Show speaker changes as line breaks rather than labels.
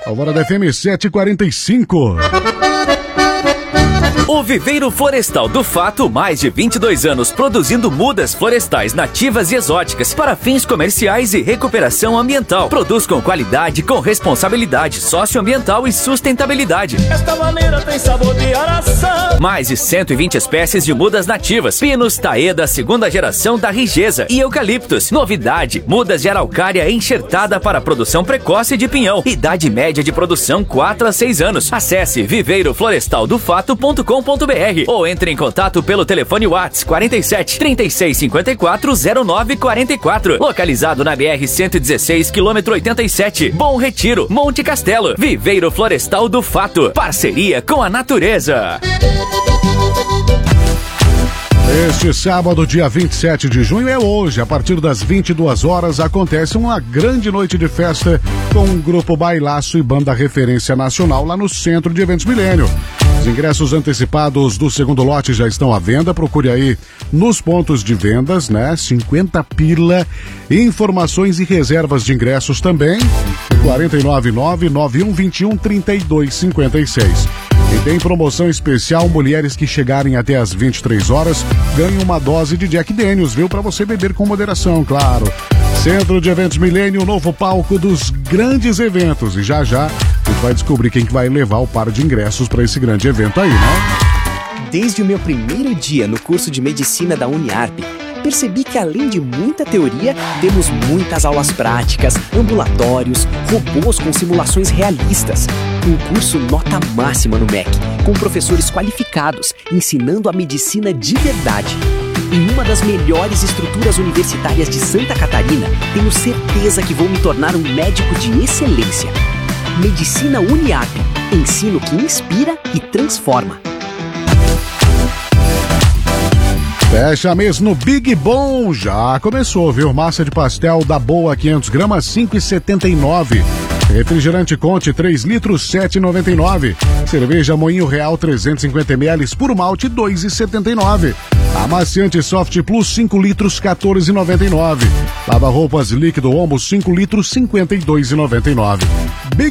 Alvorada FM 7h45.
O Viveiro Florestal do Fato, mais de 22 anos produzindo mudas florestais nativas e exóticas para fins comerciais e recuperação ambiental. Produz com qualidade, com responsabilidade socioambiental e sustentabilidade.
Esta maneira tem sabor de araçá.
Mais de 120 espécies de mudas nativas. Pinos Taeda, segunda geração da Rigesa e eucaliptos. Novidade, mudas de araucária enxertada para produção precoce de pinhão. Idade média de produção 4 a 6 anos. Acesse viveiroflorestaldofato.com.br ou entre em contato pelo telefone WhatsApp 47 36 54 09 44. Localizado na BR-116, quilômetro 87. Bom Retiro, Monte Castelo. Viveiro Florestal do Fato. Parceria com a natureza.
Este sábado, dia 27 de junho, é hoje. A partir das 22 horas, acontece uma grande noite de festa com o grupo Bailaço e banda Referência Nacional lá no Centro de Eventos Milênio. Os ingressos antecipados do segundo lote já estão à venda. Procure aí nos pontos de vendas, né? 50 pila. Informações e reservas de ingressos também. 499-9121-3256. E tem promoção especial, mulheres que chegarem até às 23 horas ganham uma dose de Jack Daniels, viu? Para você beber com moderação, claro. Centro de Eventos Milênio, novo palco dos grandes eventos. E já a gente vai descobrir quem que vai levar o par de ingressos para esse grande evento aí, né?
Desde o meu primeiro dia no curso de medicina da Uniarp, percebi que além de muita teoria, temos muitas aulas práticas, ambulatórios, robôs com simulações realistas. Um curso nota máxima no MEC, com professores qualificados, ensinando a medicina de verdade. Em uma das melhores estruturas universitárias de Santa Catarina, tenho certeza que vou me tornar um médico de excelência. Medicina Uniarp, ensino que inspira e transforma.
Fecha mês no Big Bom, já começou, viu? Massa de pastel da Boa, 500 gramas, 5,79. Refrigerante Conte, 3 litros, 7,99. Cerveja Moinho Real, 350 ml, puro malte, 2,79. Amaciante Soft Plus, 5 litros, 14,99. Lava roupas líquido Omo, 5 litros, 52,99.